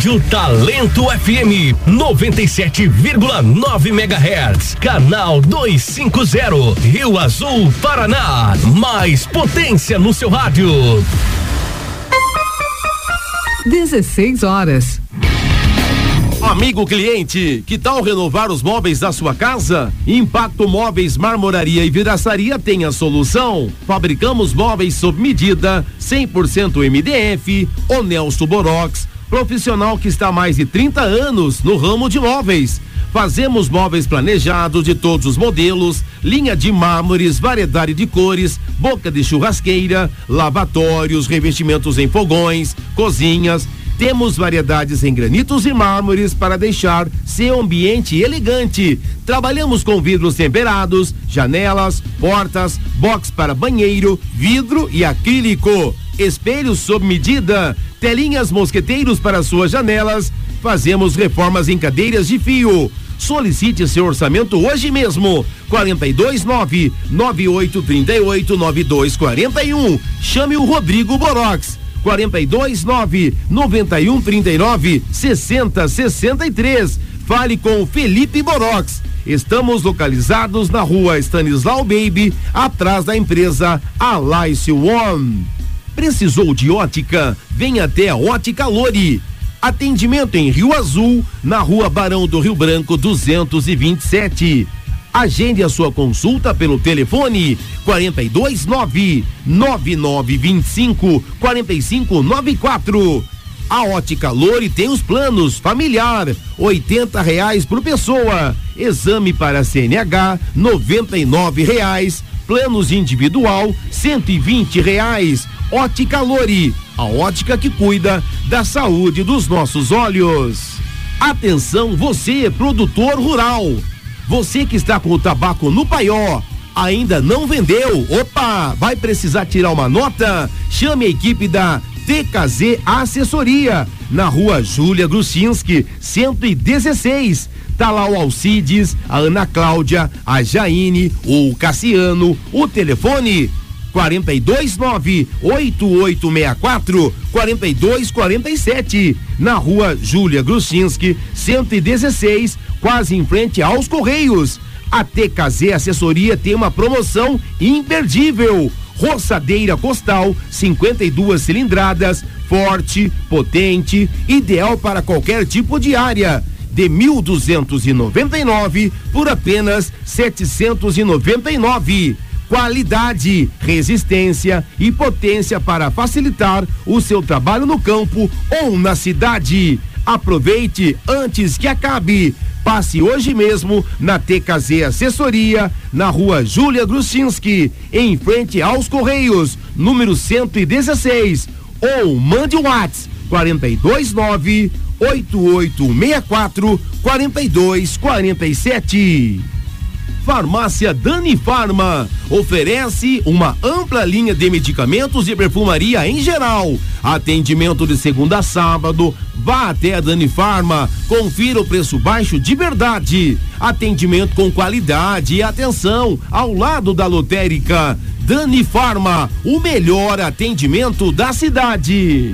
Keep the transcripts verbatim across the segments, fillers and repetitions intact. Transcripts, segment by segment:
Rádio Talento F M noventa e sete vírgula nove megahertz, canal duzentos e cinquenta, Rio Azul, Paraná. Mais potência no seu rádio. dezesseis horas. Amigo cliente, que tal renovar os móveis da sua casa? Impacto Móveis, Marmoraria e Vidraçaria tem a solução. Fabricamos móveis sob medida, cem por cento M D F, Onelso Borox, profissional que está há mais de trinta anos no ramo de móveis. Fazemos móveis planejados de todos os modelos, linha de mármores, variedade de cores, boca de churrasqueira, lavatórios, revestimentos em fogões, cozinhas. Temos variedades em granitos e mármores para deixar seu ambiente elegante. Trabalhamos com vidros temperados, janelas, portas, box para banheiro, vidro e acrílico, espelhos sob medida, telinhas mosqueteiros para suas janelas. Fazemos reformas em cadeiras de fio. Solicite seu orçamento hoje mesmo. quarenta e dois nove, nove oito três oito, nove dois quatro um. Chame o Rodrigo Borox. quarenta e dois nove, noventa e um trinta e nove, sessenta sessenta e três. Fale com o Felipe Borox. Estamos localizados na rua Stanislau Baby, atrás da empresa Alice One. Precisou de ótica? Venha até a Ótica Lori. Atendimento em Rio Azul, na rua Barão do Rio Branco duzentos e vinte e sete. Agende a sua consulta pelo telefone quarenta e dois nove, nove nove dois cinco, quatro cinco nove quatro. A Ótica Lori tem os planos familiar, oitenta reais por pessoa. Exame para C N H, noventa e nove reais. Planos individual, cento e vinte reais. Ótica Lori, a ótica que cuida da saúde dos nossos olhos. Atenção, você, produtor rural. Você que está com o tabaco no paió, ainda não vendeu? Opa, vai precisar tirar uma nota? Chame a equipe da T K Z Assessoria, na rua Júlia Gruchinski, cento e dezesseis. Tá lá o Alcides, a Ana Cláudia, a Jaine, o Cassiano. O telefone quarenta e dois nove, oito oito seis quatro, quarenta e dois quarenta e sete, na rua Júlia Gruchinski, cento e dezesseis, quase em frente aos Correios. A T K Z Assessoria tem uma promoção imperdível. Roçadeira Costal, cinquenta e duas cilindradas, forte, potente, ideal para qualquer tipo de área. De mil duzentos e noventa e nove por apenas setecentos e noventa e nove. Qualidade, resistência e potência para facilitar o seu trabalho no campo ou na cidade. Aproveite antes que acabe. Passe hoje mesmo na T K Z Assessoria, na rua Júlia Gruchinski, em frente aos Correios, número cento e dezesseis. Ou mande o WhatsApp quarenta e dois nove, oito oito seis quatro, quarenta e dois quarenta e sete. Farmácia Dani Farma oferece uma ampla linha de medicamentos e perfumaria em geral. Atendimento de segunda a sábado. Vá até a Dani Farma, confira o preço baixo de verdade. Atendimento com qualidade e atenção, ao lado da lotérica. Dani Farma, o melhor atendimento da cidade.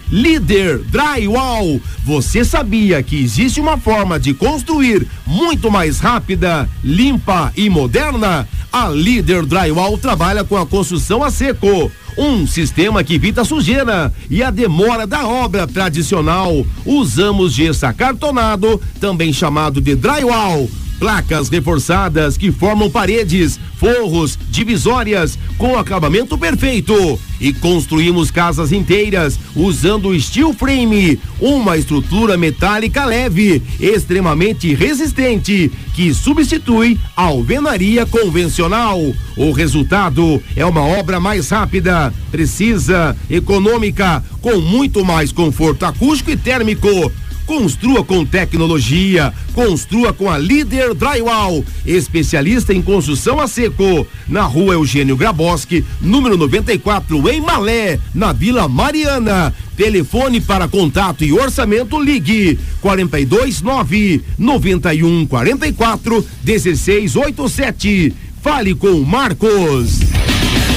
Líder Drywall. Você sabia que existe uma forma de construir muito mais rápida, limpa e moderna? A Líder Drywall trabalha com a construção a seco, um sistema que evita sujeira e a demora da obra tradicional. Usamos gesso acartonado, também chamado de drywall. Placas reforçadas que formam paredes, forros, divisórias com acabamento perfeito. E construímos casas inteiras usando steel frame, uma estrutura metálica leve, extremamente resistente, que substitui a alvenaria convencional. O resultado é uma obra mais rápida, precisa, econômica, com muito mais conforto acústico e térmico. Construa com tecnologia, construa com a Líder Drywall, especialista em construção a seco, na rua Eugênio Graboski, número noventa e quatro, em Malé, na Vila Mariana. Telefone para contato e orçamento, ligue quarenta e dois nove, noventa e um quarenta e quatro, dezesseis oitenta e sete. Fale com Marcos.